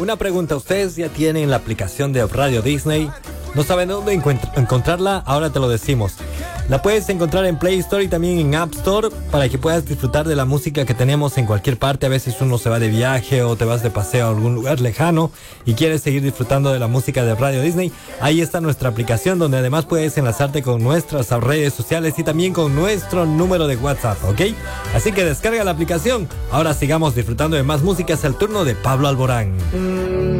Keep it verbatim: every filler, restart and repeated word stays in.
Una pregunta, ¿ustedes ya tienen la aplicación de Radio Disney? ¿No saben dónde encuent- encontrarla? Ahora te lo decimos. La puedes encontrar en Play Store y también en App Store para que puedas disfrutar de la música que tenemos en cualquier parte. A veces uno se va de viaje o te vas de paseo a algún lugar lejano y quieres seguir disfrutando de la música de Radio Disney. Ahí está nuestra aplicación, donde además puedes enlazarte con nuestras redes sociales y también con nuestro número de WhatsApp, ¿ok? Así que descarga la aplicación. Ahora sigamos disfrutando de más música. Es el turno de Pablo Alborán.